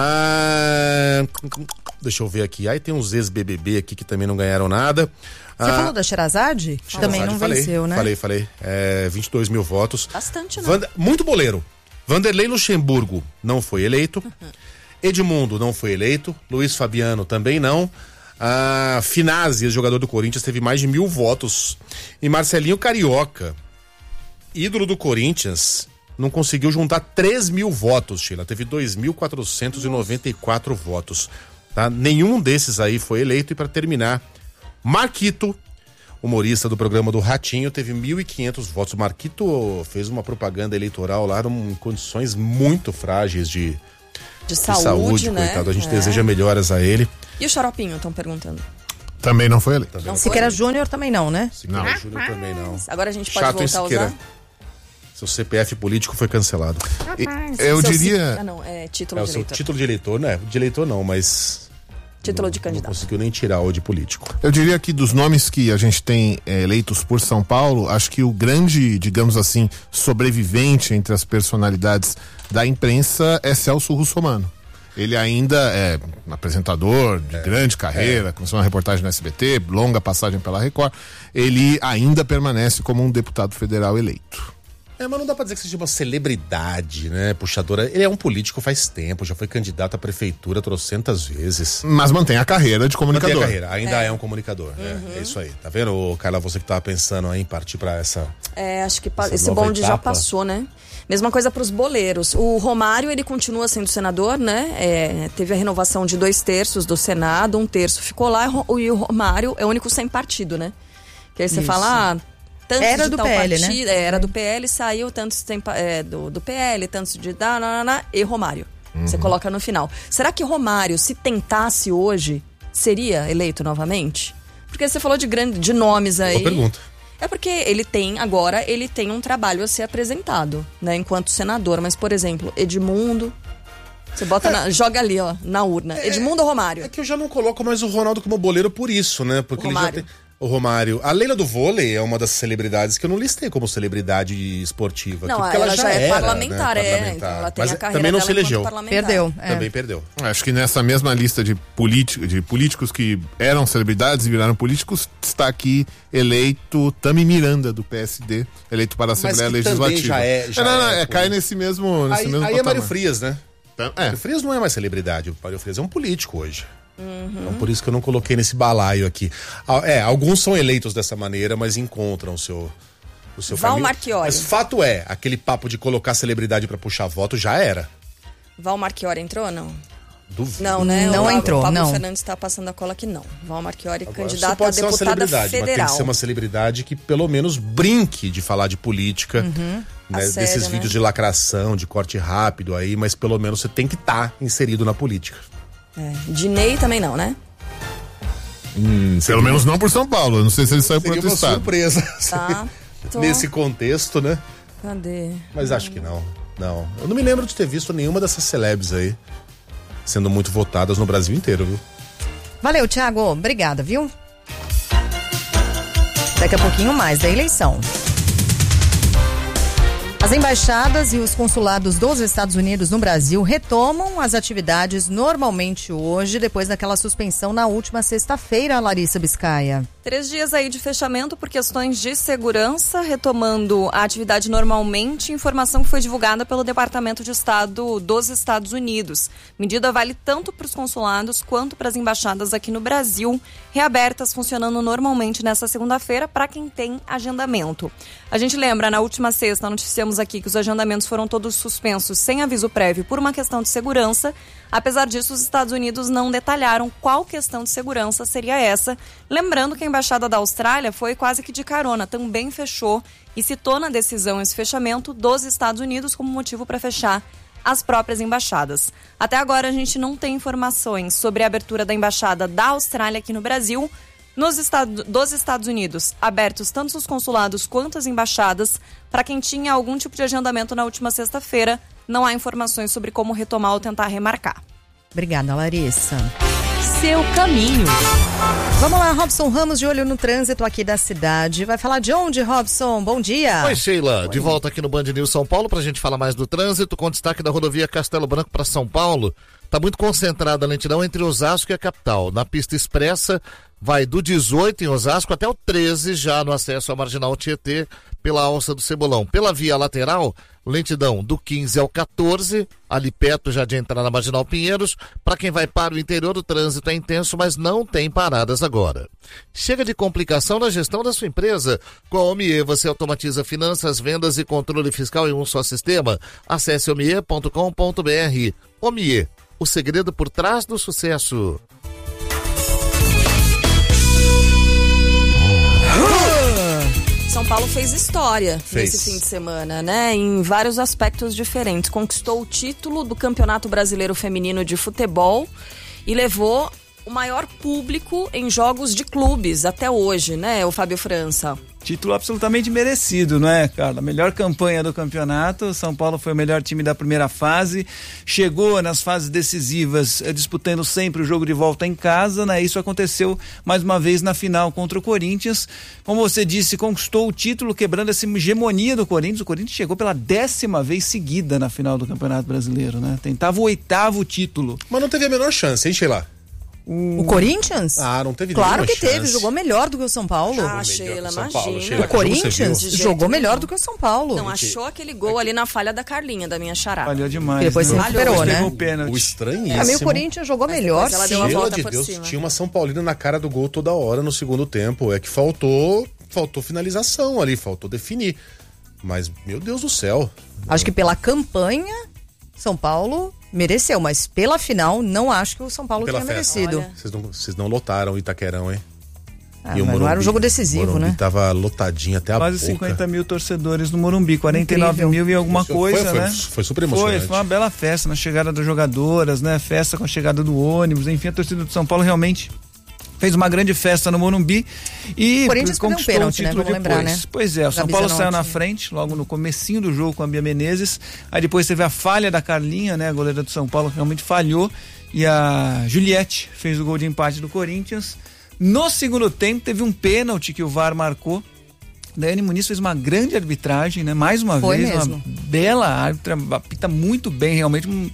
Ah, deixa eu ver aqui, aí tem uns ex-B B B aqui que também não ganharam nada. Você ah, falou da Sherazade? Também não falei, venceu, né? Falei, falei, é, vinte e dois mil votos. Bastante, né? Vanda, muito boleiro. Vanderlei Luxemburgo não foi eleito. Edmundo não foi eleito. Luiz Fabiano também não. Ah, Finazzi, jogador do Corinthians, teve mais de mil votos. E Marcelinho Carioca, ídolo do Corinthians, não conseguiu juntar três mil votos, Sheila. Teve dois mil quatrocentos e noventa e quatro votos. Tá? Nenhum desses aí foi eleito. E para terminar, Marquito, humorista do programa do Ratinho, teve mil e quinhentos votos. O Marquito fez uma propaganda eleitoral lá em condições muito frágeis de, de, de saúde, saúde, né? coitado. A gente é. deseja melhoras a ele. E o Xaropinho, estão perguntando? Também não foi eleito. Não Siqueira Júnior também não, né? Siqueira Júnior também não. Agora a gente pode Chato voltar a usar? Seu C P F político foi cancelado. E, eu seu diria... C... Ah, não, é título é, de o seu eleitor. título de eleitor, né? De eleitor não, mas... Título de candidato. Não conseguiu nem tirar o de político. Eu diria que dos nomes que a gente tem é, eleitos por São Paulo, acho que o grande, digamos assim, sobrevivente entre as personalidades da imprensa é Celso Russomano. Ele ainda é um apresentador de é, grande carreira, é. começou uma reportagem no S B T, longa passagem pela Record. Ele ainda permanece como um deputado federal eleito. É, mas não dá pra dizer que seja uma celebridade, né, puxadora. Ele é um político faz tempo, já foi candidato à prefeitura trocentas vezes. Mas mantém a carreira de comunicador. Mantém a carreira, ainda é, é um comunicador. Uhum. É, é isso aí. Tá vendo, Carla, você que tava pensando aí em partir pra essa... É, acho que esse bonde já passou, né? Mesma coisa para os boleiros. O Romário, ele continua sendo senador, né? É, teve a renovação de dois terços do Senado, um terço ficou lá, e o Romário é o único sem partido, né? Que aí você Isso. fala, ah, tantos era de do tal P L, partido, né? é, era do P L, saiu tantos tem, é, do, do P L, tantos de da, na, na, na, e Romário. Uhum. Você coloca no final. Será que Romário, se tentasse hoje, seria eleito novamente? Porque você falou de, grande, de nomes aí. Boa pergunta. É porque ele tem, agora, ele tem um trabalho a ser apresentado, né, enquanto senador. Mas, por exemplo, Edmundo, você bota, é, na, joga ali, ó, na urna. É, Edmundo ou Romário? É que eu já não coloco mais o Ronaldo como boleiro por isso, né? Porque ele já tem... O Romário. A Leila do vôlei é uma das celebridades que eu não listei como celebridade esportiva. Não, porque ela, ela já, já é era, parlamentar, né? é. parlamentar. Então ela tem Mas a carreira também não dela se elegeu. Perdeu. É. Também perdeu. Acho que nessa mesma lista de, político, de políticos que eram celebridades e viraram políticos, está aqui eleito Tami Miranda, do P S D, eleito para a Assembleia Legislativa. Já é, já é, não, não, é, é cai nesse mesmo, nesse aí, mesmo aí é Mário Frias, né? Então, é. Mário Frias não é mais celebridade, o Mário Frias é um político hoje. Uhum. Então, por isso que eu não coloquei nesse balaio aqui. É, alguns são eleitos dessa maneira, mas encontram o seu, o seu Val caminho. Marchiori. Mas fato é, aquele papo de colocar celebridade pra puxar voto já era. Val Marchiori entrou ou não? Duvido. Não, né? Não o, entrou, o Pablo não. Fernandes tá passando a cola que não. Val Marchiori, Agora, candidata pode a deputada ser uma celebridade, federal. mas tem que ser uma celebridade que pelo menos brinque de falar de política, Uhum. né, sério, desses né? vídeos de lacração, de corte rápido aí, mas pelo menos você tem que estar inserido na política. É. Dinei também não, né? Hum, pelo menos não por São Paulo. Eu não sei se ele saiu por Seria outro uma estado. surpresa. Tá. Tô. Nesse contexto, né? Cadê? Mas acho que não. Não. Eu não me lembro de ter visto nenhuma dessas celebs aí sendo muito votadas no Brasil inteiro, viu? Valeu, Thiago. Obrigada, viu? Daqui a pouquinho mais da eleição. As embaixadas e os consulados dos Estados Unidos no Brasil retomam as atividades normalmente hoje, depois daquela suspensão na última sexta-feira, Larissa Biscaia. Três dias aí de fechamento por questões de segurança, retomando a atividade normalmente, informação que foi divulgada pelo Departamento de Estado dos Estados Unidos. Medida vale tanto para os consulados quanto para as embaixadas aqui no Brasil, reabertas, funcionando normalmente nessa segunda-feira para quem tem agendamento. A gente lembra, na última sexta, noticiamos aqui que os agendamentos foram todos suspensos sem aviso prévio por uma questão de segurança. Apesar disso, os Estados Unidos não detalharam qual questão de segurança seria essa. Lembrando que a Embaixada da Austrália foi quase que de carona, também fechou e citou na decisão esse fechamento dos Estados Unidos como motivo para fechar as próprias embaixadas. Até agora a gente não tem informações sobre a abertura da Embaixada da Austrália aqui no Brasil. Nos Estados, dos Estados Unidos, abertos tanto os consulados quanto as embaixadas. Para quem tinha algum tipo de agendamento na última sexta-feira, não há informações sobre como retomar ou tentar remarcar. Obrigada, Larissa. Seu caminho. Vamos lá, Robson Ramos, de olho no trânsito aqui da cidade. Vai falar de onde, Robson? Bom dia. Oi, Sheila. Oi. De volta aqui no Band News São Paulo pra gente falar mais do trânsito, com destaque da rodovia Castelo Branco para São Paulo. Tá muito concentrada a lentidão entre Osasco e a capital. Na pista expressa, vai do dezoito em Osasco até o treze, já no acesso à Marginal Tietê, pela alça do Cebolão. Pela via lateral, lentidão do quinze ao quatorze, ali perto já de entrar na Marginal Pinheiros. Para quem vai para o interior, o trânsito é intenso, mas não tem paradas agora. Chega de complicação na gestão da sua empresa. Com a Omie, você automatiza finanças, vendas e controle fiscal em um só sistema. Acesse omie ponto com ponto br. Omie, o segredo por trás do sucesso. São Paulo fez história fez. nesse fim de semana, né? Em vários aspectos diferentes. Conquistou o título do Campeonato Brasileiro Feminino de Futebol e levou o maior público em jogos de clubes até hoje, né, o Fábio França? Título absolutamente merecido, não é, Carla? Melhor campanha do campeonato. São Paulo foi o melhor time da primeira fase. Chegou nas fases decisivas eh, disputando sempre o jogo de volta em casa, né? Isso aconteceu mais uma vez na final contra o Corinthians. Como você disse, conquistou o título, quebrando essa hegemonia do Corinthians. O Corinthians chegou pela décima vez seguida na final do Campeonato Brasileiro, né? Tentava o oitavo título. Mas não teve a menor chance, hein, Sheila? O, o Corinthians? Ah, não teve Claro que chance. teve, jogou melhor do que o São Paulo. Ah, Sheila, imagina. Sheila, o Corinthians jeito jogou nenhum. melhor do que o São Paulo. Não, achou aquele gol ali na falha da Carlinha, da minha charada. Falhou demais. E depois né? se recuperou, né? O, pênalti. O estranhíssimo. Pra mim o Corinthians jogou melhor. ela sim. deu uma Sheila volta de por Deus, cima. tinha uma São Paulina na cara do gol toda hora no segundo tempo. É que faltou, faltou finalização ali, faltou definir. Mas, meu Deus do céu. Acho que pela campanha, São Paulo mereceu, mas pela final, não acho que o São Paulo Pela tenha festa. merecido. Vocês não, vocês não lotaram o Itaquerão, hein? Ah, mas não era um jogo decisivo, Morumbi né? Tava lotadinho até a Quase boca. cinquenta mil torcedores no Morumbi, quarenta e nove mil e alguma Foi- coisa, foi- né? foi super emocionante. Foi, foi uma bela festa na chegada das jogadoras, né? Festa com a chegada do ônibus, enfim, a torcida do São Paulo realmente fez uma grande festa no Morumbi e O Corinthians perdeu um conquistou pênalti, o né? título Vamos lembrar, depois. né? Pois é, o São Gabi Paulo Zanotti. saiu na frente logo no comecinho do jogo com a Bia Menezes, aí depois teve a falha da Carlinha, né? A goleira do São Paulo que realmente falhou e a Juliette fez o gol de empate do Corinthians. No segundo tempo teve um pênalti que o V A R marcou. Daiane Muniz fez uma grande arbitragem, né? Mais uma Foi vez, mesmo. uma bela árbitra, apita muito bem, realmente um,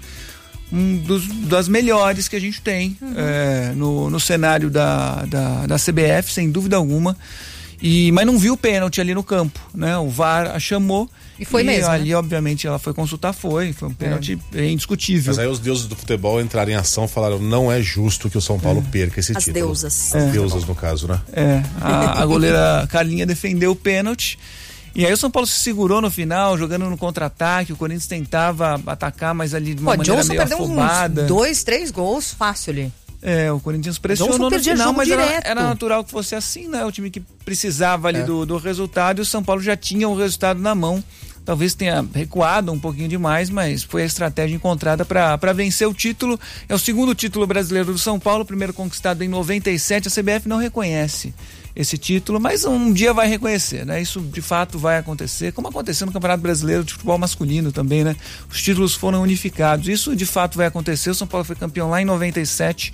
um dos, das melhores que a gente tem Uhum. é, no, no cenário da, da, da C B F, sem dúvida alguma. E, mas não viu o pênalti ali no campo, né? O V A R a chamou. E foi mesmo, ali, né? obviamente, ela foi consultar, foi. Foi um pênalti é. indiscutível. Mas aí os deuses do futebol entraram em ação e falaram: não é justo que o São Paulo perca esse As título. deusas. As É. deusas, no caso, né? É, a, a goleira Carlinha defendeu o pênalti. E aí o São Paulo se segurou no final, jogando no contra-ataque. O Corinthians tentava atacar, mas ali de uma Pô, maneira Johnson meio perdeu afobada. uns dois, três gols fácil ali. É, o Corinthians pressionou Johnson no perdia final, jogo mas era, direto. era natural que fosse assim, né? O time que precisava ali É. do, do resultado e o São Paulo já tinha o resultado na mão. Talvez tenha recuado um pouquinho demais, mas foi a estratégia encontrada para vencer o título. É o segundo título brasileiro do São Paulo, primeiro conquistado em noventa e sete. A C B F não reconhece esse título, mas um dia vai reconhecer, né? Isso de fato vai acontecer, como aconteceu no Campeonato Brasileiro de Futebol Masculino também, né? Os títulos foram unificados. Isso de fato vai acontecer. O São Paulo foi campeão lá em noventa e sete.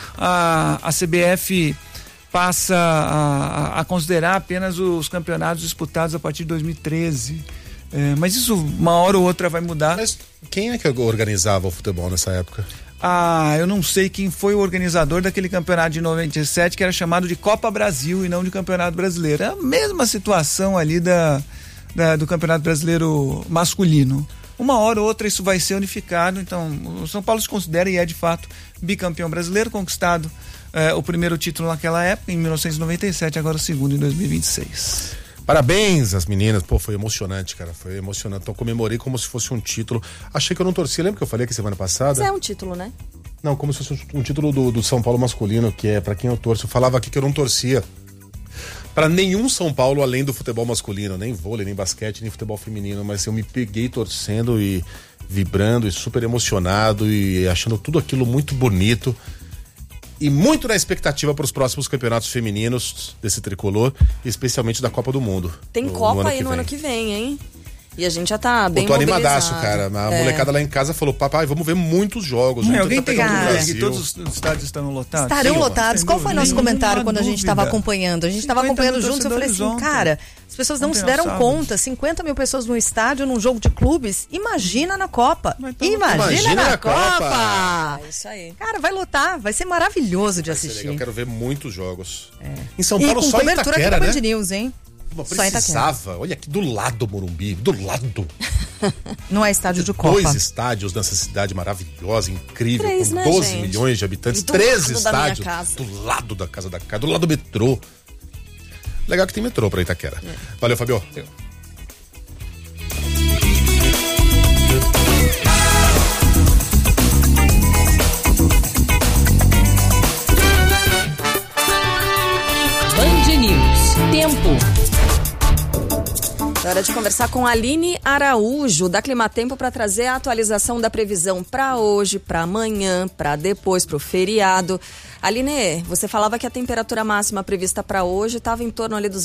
A, a C B F passa a, a, a considerar apenas os campeonatos disputados a partir de dois mil e treze. É, mas isso uma hora ou outra vai mudar. Mas quem é que organizava o futebol nessa época? Ah, eu não sei quem foi o organizador daquele campeonato de noventa e sete que era chamado de Copa Brasil e não de Campeonato Brasileiro. É a mesma situação ali da, da- do Campeonato Brasileiro masculino. Uma hora ou outra isso vai ser unificado, então o São Paulo se considera e é de fato bicampeão brasileiro, conquistado eh, o primeiro título naquela época, em mil novecentos e noventa e sete, agora o segundo em dois mil e vinte e seis. Parabéns às meninas, pô, foi emocionante, cara, foi emocionante. Então comemorei como se fosse um título. Achei que eu não torcia, lembra que eu falei aqui semana passada? Mas é um título, né? Não, como se fosse um título do, do São Paulo masculino, que é pra quem eu torço. Eu falava aqui que eu não torcia pra nenhum São Paulo além do futebol masculino, nem vôlei, nem basquete, nem futebol feminino, mas eu me peguei torcendo e vibrando e super emocionado e achando tudo aquilo muito bonito. E muito na expectativa para os próximos campeonatos femininos desse tricolor, especialmente da Copa do Mundo. Tem no- Copa ano aí que no vem. ano que vem, hein? E a gente já tá bem Eu tô animadaço, mobilizado. cara. A É. molecada lá em casa falou: papai, vamos ver muitos jogos. Mas vamos alguém tentar tem pegar um do dúvida que Brasil. todos os estádios estão lotados? Estarão Sim, lotados. sem Qual foi o dúvida. nosso comentário Nenhuma quando a gente estava dúvida. acompanhando? A gente estava cinquenta acompanhando mil juntos. Eu falei assim, torcedores cara, as pessoas não Ontem se ao deram sábado. conta. cinquenta mil pessoas no estádio, num jogo de clubes. Imagina na Copa. Imagina, Imagina na, na Copa. Copa. É isso aí. Cara, vai lotar. Vai ser maravilhoso de Vai ser assistir. legal, eu quero ver muitos jogos. Em São E Paulo com só em cobertura Itaquera, aqui da né? Band News, hein? Pô, Só em Itaquera. precisava. Olha aqui do lado do Morumbi, do lado. Não é estádio de Copa. Dois estádios nessa cidade maravilhosa, incrível, Três, com né, doze gente? milhões de habitantes, E do treze lado da minha estádios casa. do lado da casa da casa, do lado do metrô. Legal que tem metrô pra Itaquera. Valeu, Fabio. Band News. Tempo. É hora de conversar com a Aline Araújo, da Climatempo, para trazer a atualização da previsão para hoje, para amanhã, para depois, para o feriado. Aline, você falava que a temperatura máxima prevista para hoje estava em torno ali dos